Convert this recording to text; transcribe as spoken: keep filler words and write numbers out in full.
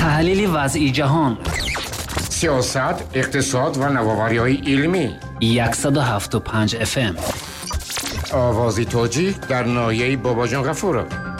تحلیل وضعی جهان، سیاست، اقتصاد و نوآوری‌های علمی. صد و هفتاد و پنج اف ام. آوازی توجیه در ناحیه بابا جان غفور.